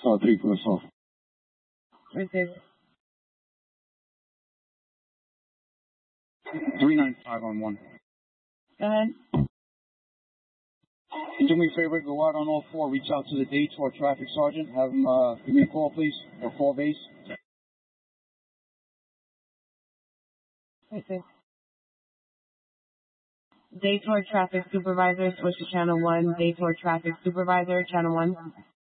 So 3 for assault. Receive. 395 on 1. Go ahead. And do me a favor, go out on all 4, reach out to the Daytor traffic sergeant, have him give me a call, please, or call base. Receive. Daytor traffic supervisor, switch to channel 1. Daytor traffic supervisor, channel 1.